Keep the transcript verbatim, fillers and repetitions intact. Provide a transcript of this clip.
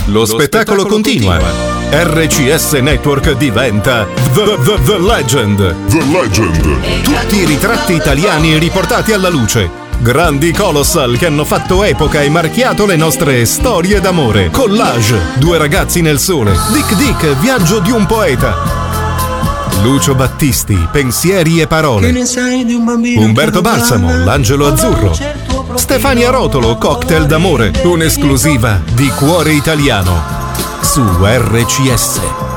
Lo spettacolo continua. R C S Network diventa The, the, the Legend. The Legend. Tutti i ritratti italiani riportati alla luce. Grandi colossal che hanno fatto epoca e marchiato le nostre storie d'amore. Collage, Due ragazzi nel sole. Dick Dick, Viaggio di un poeta. Lucio Battisti, Pensieri e parole. Umberto Balsamo, L'angelo azzurro. Stefania Rotolo, Cocktail d'amore. Un'esclusiva di Cuore Italiano su R C S.